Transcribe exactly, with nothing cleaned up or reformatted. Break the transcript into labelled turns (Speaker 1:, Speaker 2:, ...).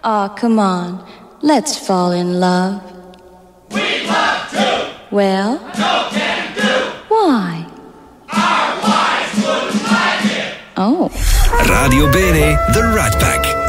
Speaker 1: Aw, oh, come on. Let's fall in love.
Speaker 2: We'd love to.
Speaker 1: Well?
Speaker 2: No can do.
Speaker 1: Why?
Speaker 2: Our wives wouldn't like it.
Speaker 1: Oh.
Speaker 3: Radio Bene, The Rat Pack.